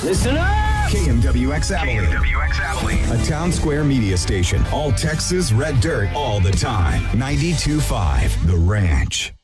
Listen up! KMWX Abilene. KMWX Abilene. A Town Square media station. All Texas red dirt all the time. 92.5 The Ranch.